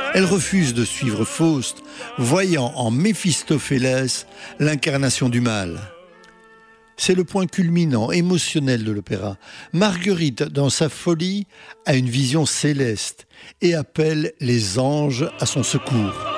Elle refuse de suivre Faust, voyant en Méphistophélès l'incarnation du mal. C'est le point culminant, émotionnel de l'opéra. Marguerite, dans sa folie, a une vision céleste et appelle les anges à son secours.